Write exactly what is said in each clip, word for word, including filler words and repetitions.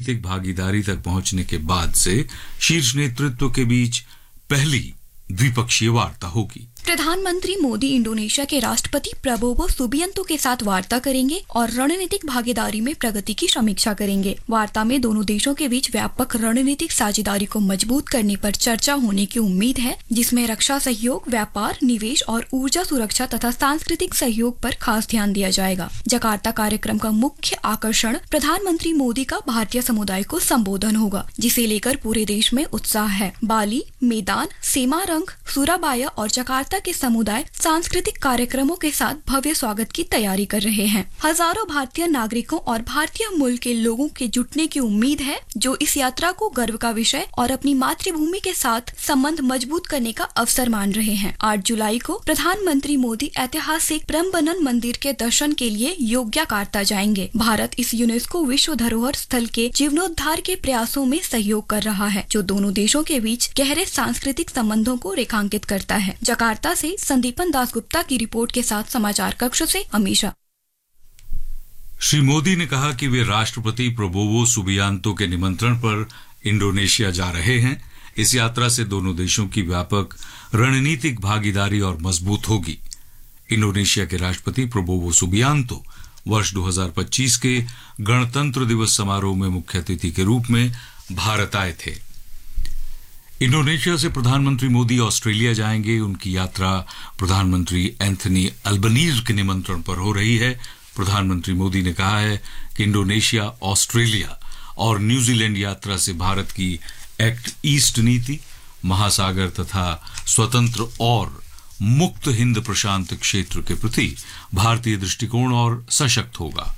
रणनीतिक भागीदारी तक पहुंचने के बाद से शीर्ष नेतृत्व के बीच पहली द्विपक्षीय वार्ता होगी। प्रधानमंत्री मोदी इंडोनेशिया के राष्ट्रपति प्रबोवो सुबियांतो के साथ वार्ता करेंगे और रणनीतिक भागीदारी में प्रगति की समीक्षा करेंगे। वार्ता में दोनों देशों के बीच व्यापक रणनीतिक साझेदारी को मजबूत करने पर चर्चा होने की उम्मीद है, जिसमें रक्षा सहयोग, व्यापार, निवेश और ऊर्जा सुरक्षा तथा सांस्कृतिक सहयोग पर खास ध्यान दिया जाएगा। जकार्ता कार्यक्रम का मुख्य आकर्षण प्रधानमंत्री मोदी का भारतीय समुदाय को संबोधन होगा, जिसे लेकर पूरे देश में उत्साह है। बाली, मेदान, सेमारंग, सूराबाया और जकार्ता के समुदाय सांस्कृतिक कार्यक्रमों के साथ भव्य स्वागत की तैयारी कर रहे हैं। हजारों भारतीय नागरिकों और भारतीय मूल के लोगों के जुटने की उम्मीद है, जो इस यात्रा को गर्व का विषय और अपनी मातृभूमि के साथ संबंध मजबूत करने का अवसर मान रहे हैं। आठ जुलाई को प्रधानमंत्री मोदी ऐतिहासिक ब्रह्मबनन मंदिर के दर्शन के लिए योग्यकार्ता जाएंगे। भारत इस यूनेस्को विश्व धरोहर स्थल के जीर्णोद्धार के प्रयासों में सहयोग कर रहा है, जो दोनों देशों के बीच गहरे सांस्कृतिक संबंधों को रेखांकित करता है। जकार्ता से संदीपन दासगुप्ता की रिपोर्ट के साथ समाचार कक्ष से अमीशा। श्री मोदी ने कहा कि वे राष्ट्रपति प्रबोवो सुबियांतो के निमंत्रण पर इंडोनेशिया जा रहे हैं। इस यात्रा से दोनों देशों की व्यापक रणनीतिक भागीदारी और मजबूत होगी। इंडोनेशिया के राष्ट्रपति प्रबोवो सुबियांतो वर्ष दो हज़ार पच्चीस के गणतंत्र दिवस समारोह में मुख्य अतिथि के रूप में भारत आए थे। इंडोनेशिया से प्रधानमंत्री मोदी ऑस्ट्रेलिया जाएंगे। उनकी यात्रा प्रधानमंत्री एंथनी अल्बनीज के निमंत्रण पर हो रही है। प्रधानमंत्री मोदी ने कहा है कि इंडोनेशिया, ऑस्ट्रेलिया और न्यूजीलैंड यात्रा से भारत की एक्ट ईस्ट नीति, महासागर तथा स्वतंत्र और मुक्त हिंद प्रशांत क्षेत्र के प्रति भारतीय दृष्टिकोण और सशक्त होगा।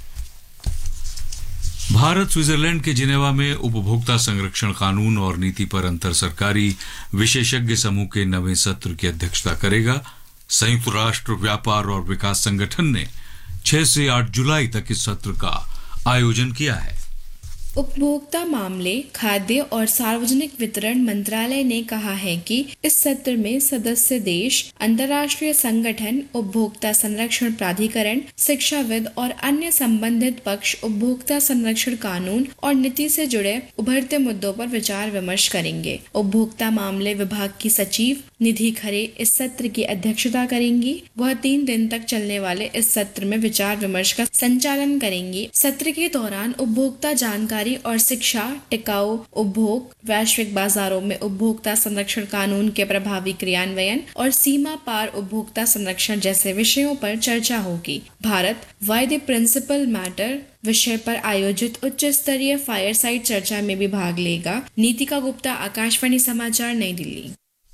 भारत स्विट्जरलैंड के जिनेवा में उपभोक्ता संरक्षण कानून और नीति पर अंतर सरकारी विशेषज्ञ समूह के नवें सत्र की अध्यक्षता करेगा। संयुक्त राष्ट्र व्यापार और विकास संगठन ने छह से आठ जुलाई तक इस सत्र का आयोजन किया है। उपभोक्ता मामले, खाद्य और सार्वजनिक वितरण मंत्रालय ने कहा है कि इस सत्र में सदस्य देश, अंतर्राष्ट्रीय संगठन, उपभोक्ता संरक्षण प्राधिकरण, शिक्षाविद और अन्य संबंधित पक्ष उपभोक्ता संरक्षण कानून और नीति से जुड़े उभरते मुद्दों पर विचार विमर्श करेंगे। उपभोक्ता मामले विभाग की सचिव निधि खरे इस सत्र की अध्यक्षता करेंगी। वह तीन दिन तक चलने वाले इस सत्र में विचार विमर्श का संचालन करेंगी। सत्र के दौरान उपभोक्ता जानकारी और शिक्षा, टिकाऊ उपभोग, वैश्विक बाजारों में उपभोक्ता संरक्षण कानून के प्रभावी क्रियान्वयन और सीमा पार उपभोक्ता संरक्षण जैसे विषयों पर चर्चा होगी। Bharat why the principal matter विषय पर आयोजित उच्च स्तरीय फायरसाइड चर्चा में भी भाग लेगा। नीतिका गुप्ता, आकाशवाणी समाचार, नई दिल्ली।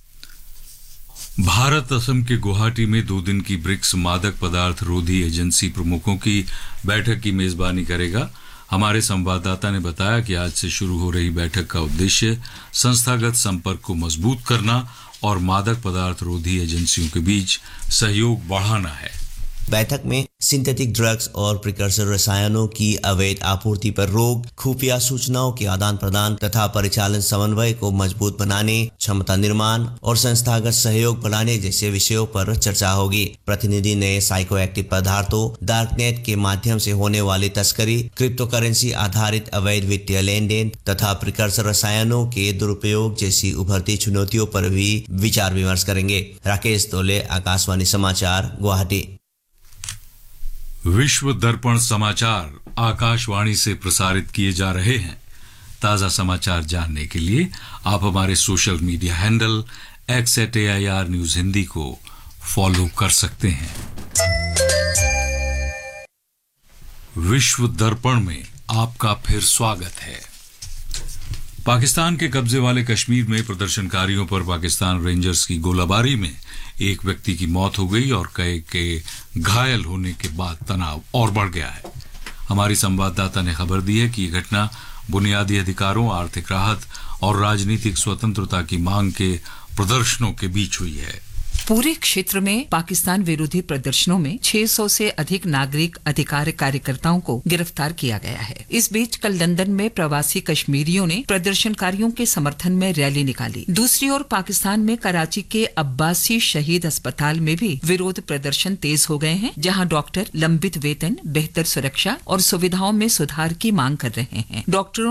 भारत असम के गुवाहाटी में दो दिन की ब्रिक्स मादक पदार्थ रोधी एजेंसी प्रमुखों की बैठक की मेजबानी करेगा। हमारे संवाददाता ने बताया कि आज से शुरू हो रही बैठक का उद्देश्य संस्थागत संपर्क को मजबूत करना और मादक पदार्थ रोधी एजेंसियों के बीच सहयोग बढ़ाना है। बैठक में सिंथेटिक ड्रग्स और प्रिकर्सर रसायनों की अवैध आपूर्ति पर रोक, खुफिया सूचनाओं के आदान प्रदान तथा परिचालन समन्वय को मजबूत बनाने, क्षमता निर्माण और संस्थागत सहयोग बढ़ाने जैसे विषयों पर चर्चा होगी। प्रतिनिधि ने साइकोएक्टिव पदार्थों, डार्कनेट के माध्यम से होने वाली तस्करी, क्रिप्टो करेंसी आधारित अवैध वित्तीय लेन देन तथा प्रिकर्सर रसायनों के दुरुपयोग जैसी उभरती चुनौतियों पर भी विचार विमर्श करेंगे। राकेश तोले, आकाशवाणी समाचार, गुवाहाटी। विश्व दर्पण समाचार आकाशवाणी से प्रसारित किए जा रहे हैं। ताजा समाचार जानने के लिए आप हमारे social media handle x eight A I R news Hindi को फॉलो कर सकते हैं। विश्व दर्पण में आपका फिर स्वागत है। पाकिस्तान के कब्जे वाले कश्मीर में प्रदर्शनकारियों पर पाकिस्तान रेंजर्स की गोलाबारी में एक व्यक्ति की मौत हो गई और कई के घायल होने के बाद तनाव और बढ़ गया है। हमारी संवाददाता ने खबर दी है कि ये घटना बुनियादी अधिकारों, आर्थिक राहत और राजनीतिक स्वतंत्रता की मांग के प्रदर्शनों के बीच हुई है। पूरे क्षेत्र में पाकिस्तान विरोधी प्रदर्शनों में छह सौ से अधिक नागरिक अधिकार कार्यकर्ताओं को गिरफ्तार किया गया है। इस बीच कल लंदन में प्रवासी कश्मीरियों ने प्रदर्शनकारियों के समर्थन में रैली निकाली। दूसरी ओर पाकिस्तान में कराची के अब्बासी शहीद अस्पताल में भी विरोध प्रदर्शन तेज हो गए हैं, जहां डॉक्टर लंबित वेतन, बेहतर सुरक्षा और सुविधाओं में सुधार की मांग कर रहे हैं। डॉक्टरों